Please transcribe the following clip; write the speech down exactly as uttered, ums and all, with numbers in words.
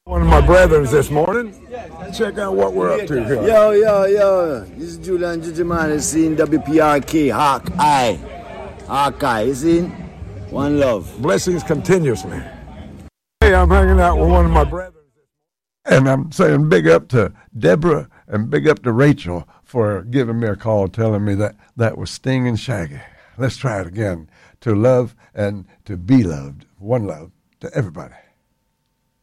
One of my brothers this morning. Check out what we're up to here. Yo, yo, yo. This is Julian Gigiman. You seen W P R K, Hawk Eye. Hawk Eye, you seen? One love. Blessings continuously. Hey, I'm hanging out with one of my brothers. And I'm saying big up to Deborah and big up to Rachel for giving me a call, telling me that that was Sting and Shaggy. Let's try it again. To love and to be loved. One love to everybody.